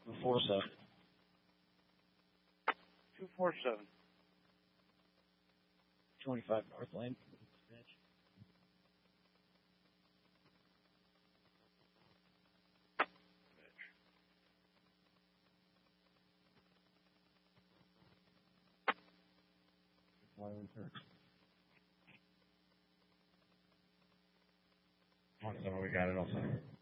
247. 247. 25 North Lane. We got it all set.